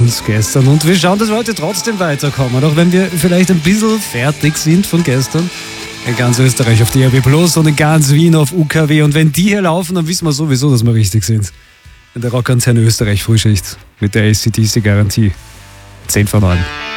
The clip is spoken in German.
uns gestern. Und wir schauen, dass wir heute trotzdem weiterkommen, auch wenn wir vielleicht ein bisschen fertig sind von gestern. In ganz Österreich auf DAB Plus und in ganz Wien auf UKW. Und wenn die hier laufen, dann wissen wir sowieso, dass wir richtig sind. In der Rockantenne Österreich Frühschicht mit der ACDC-Garantie. 10 von 9.